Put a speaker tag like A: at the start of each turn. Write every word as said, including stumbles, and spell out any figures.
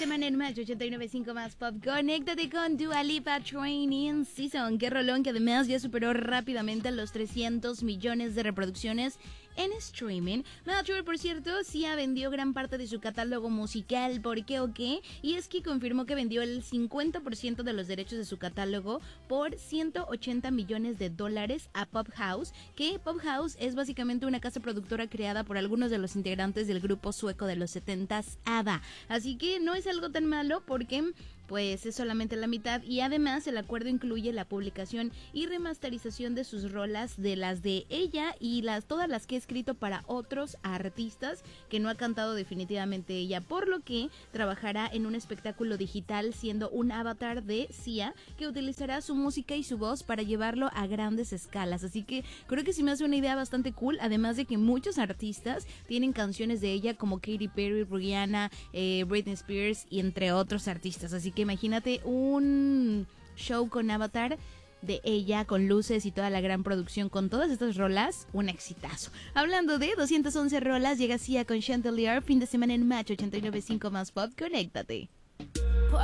A: semana en Match ochenta y nueve punto cinco más Pop. Conéctate con Dua Lipa Training Season. Qué rolón que además ya superó rápidamente los trescientos millones de reproducciones en streaming. Melchor, por cierto, Sia vendió gran parte de su catálogo musical. ¿Por qué o qué? Y es que confirmó que vendió el cincuenta por ciento de los derechos de su catálogo por ciento ochenta millones de dólares a Pop House, que Pop House es básicamente una casa productora creada por algunos de los integrantes del grupo sueco de los setentas ABBA. Así que no es algo tan malo porque pues es solamente la mitad, y además el acuerdo incluye la publicación y remasterización de sus rolas, de las de ella y las todas las que ha escrito para otros artistas que no ha cantado definitivamente ella, por lo que trabajará en un espectáculo digital siendo un avatar de Sia que utilizará su música y su voz para llevarlo a grandes escalas. Así que creo que sí me hace una idea bastante cool, además de que muchos artistas tienen canciones de ella como Katy Perry, Rihanna, eh, Britney Spears y entre otros artistas. Así que que imagínate un show con avatar de ella, con luces y toda la gran producción, con todas estas rolas, un exitazo. Hablando de doscientas once rolas, llega Sia con Chandelier, fin de semana en Match ochenta y nueve punto cinco más Pop. Conéctate.